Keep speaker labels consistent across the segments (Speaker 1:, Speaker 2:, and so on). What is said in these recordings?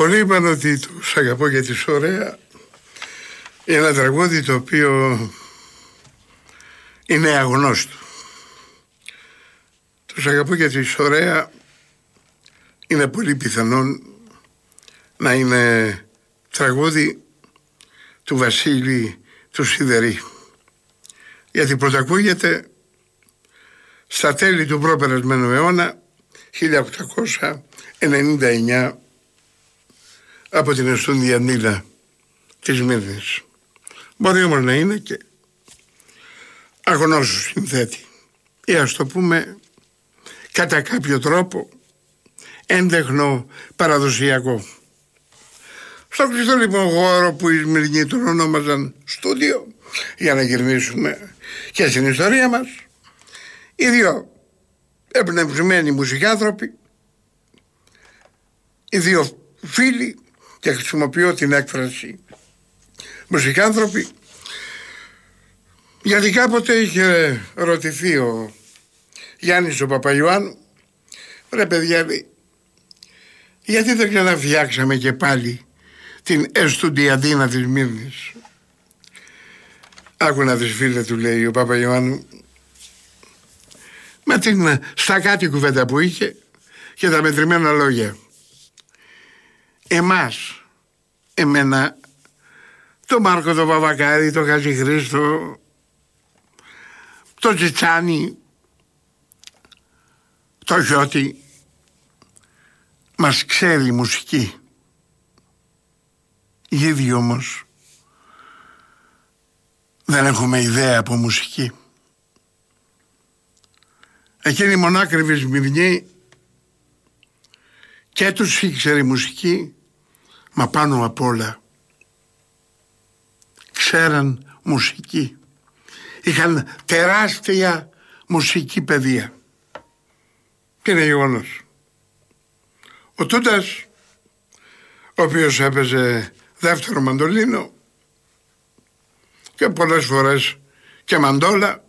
Speaker 1: Πολλοί είπαν ότι το «Σ' αγαπώ γιατί είσαι ωραία» είναι ένα τραγούδι το οποίο είναι αγνώστο. Το «Σ' αγαπώ γιατί είσαι ωραία» είναι πολύ πιθανόν να είναι τραγούδι του Βασίλη του Σιδερή, γιατί πρωτακούγεται στα τέλη του προπερασμένου αιώνα, 1899, από την Εστούντια Νίλα της Σμύρνης. Μπορεί όμως να είναι και αγνώστος συνθέτη ή, ας το πούμε, κατά κάποιο τρόπο έντεχνο παραδοσιακό. Στο κλειστό λοιπόν χώρο που οι Σμυρνοί τον ονόμαζαν στούντιο, για να γυρνήσουμε και στην ιστορία μας, οι δύο εμπνευσμένοι μουσικάνθρωποι, οι δύο φίλοι, και χρησιμοποιώ την έκφραση μουσικάνθρωποι, γιατί κάποτε είχε ρωτηθεί ο Γιάννης ο Παπαϊωάννου, ρε παιδιά, γιατί δεν ξαναφτιάξαμε και πάλι την Εστουντιαντίνα της Σμύρνης? Άκου να δεις, φίλε, του λέει ο Παπαϊωάννου, με την στακάτη κουβέντα που είχε και τα μετρημένα λόγια. Εμένα, το Μάρκο το Βαβακάρη, το Χατζηχρήστο, το Τσιτσάνι, το Γιώτη, μας ξέρει η μουσική. Οι ίδιοι όμως δεν έχουμε ιδέα από μουσική. Εκείνοι οι μονάκριβοι Σμυρνοί και τους ήξερε η μουσική, μα πάνω απ' όλα ξέραν μουσική. Είχαν τεράστια μουσική παιδεία. Και είναι γεγονός. Ο Τούντας, ο οποίος έπαιζε δεύτερο μαντολίνο και πολλές φορές και μαντόλα,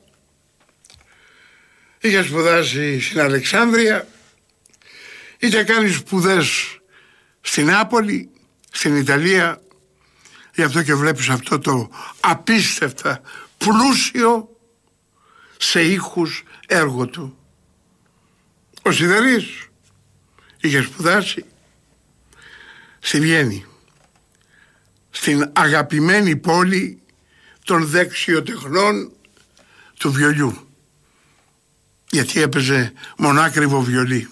Speaker 1: είχε σπουδάσει στην Αλεξάνδρεια, είχε κάνει σπουδές στην Νάπολη, στην Ιταλία. Γι' αυτό και βλέπεις αυτό το απίστευτα πλούσιο σε ήχους έργο του. Ο Σιδερής είχε σπουδάσει στη Βιέννη, στην αγαπημένη πόλη των δεξιοτεχνών του βιολιού, γιατί έπαιζε μονάκριβο βιολί.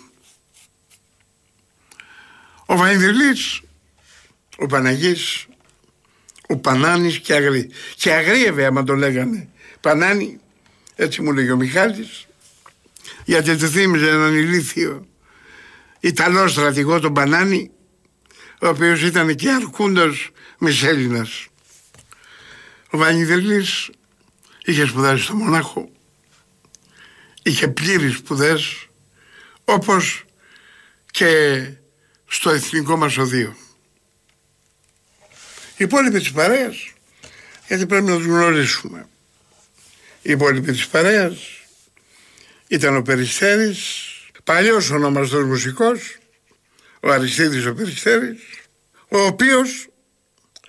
Speaker 1: Ο Βαϊνδρυλής, ο Παναγής, ο Πανάνης και Αγρή. Και αγρίευε άμα το λέγανε Πανάνη, έτσι μου λέγει ο Μιχάλης, γιατί του θύμιζε έναν ηλίθιο Ιταλό στρατηγό, τον Πανάνη, ο οποίος ήταν και αρκούντος Μισέλληνας. Ο Βαϊνδρυλής είχε σπουδάσει στο Μονάχο, είχε πλήρεις σπουδές, όπως και στο εθνικό μας οδείο. Οι υπόλοιποι της παρέας, γιατί πρέπει να τους γνωρίσουμε, οι υπόλοιποι της παρέας ήταν ο Περιστέρης, παλιός ονομαστός μουσικός, ο Αριστίδης ο Περιστέρης, ο οποίος